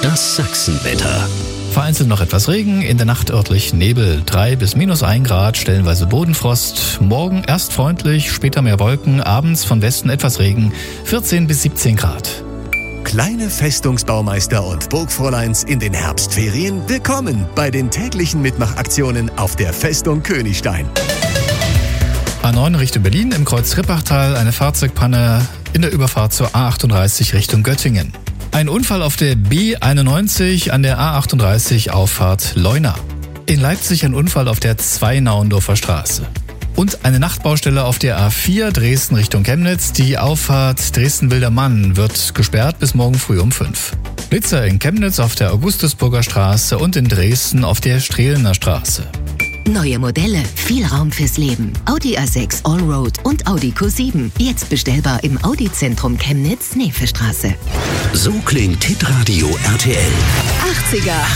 Das Sachsenwetter. Vereinzelt noch etwas Regen, in der Nacht örtlich Nebel, 3 bis -1 Grad, stellenweise Bodenfrost. Morgen erst freundlich, später mehr Wolken, abends von Westen etwas Regen, 14 bis 17 Grad. Kleine Festungsbaumeister und Burgfräuleins in den Herbstferien, willkommen bei den täglichen Mitmachaktionen auf der Festung Königstein. A9 Richtung Berlin, im Kreuz Rippachtal eine Fahrzeugpanne in der Überfahrt zur A38 Richtung Göttingen. Ein Unfall auf der B91 an der A38 Auffahrt Leuna. In Leipzig ein Unfall auf der 2 Nauendorfer Straße. Und eine Nachtbaustelle auf der A4 Dresden Richtung Chemnitz. Die Auffahrt Dresden-Wildermann wird gesperrt bis morgen früh um 5. Blitzer in Chemnitz auf der Augustusburger Straße und in Dresden auf der Strehlener Straße. Neue Modelle, viel Raum fürs Leben. Audi A6 Allroad und Audi Q7. Jetzt bestellbar im Audi-Zentrum Chemnitz, Nevestraße. So klingt Hitradio RTL. 80er.